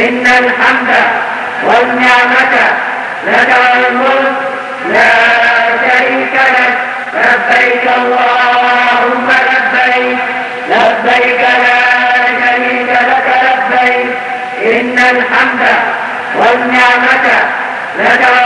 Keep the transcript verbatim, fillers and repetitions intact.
إن الحمد والنعمة لك والملك لا شريك لك. لبيك اللهم لبيك لبيك لا شريك لك لبيك. إن الحمد والنعمة لك